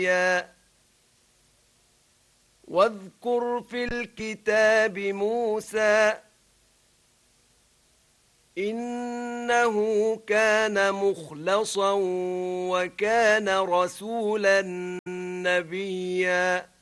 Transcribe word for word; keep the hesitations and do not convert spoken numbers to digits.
واذكر في الكتاب موسى إنه كان مخلصا وكان رسولا نبيا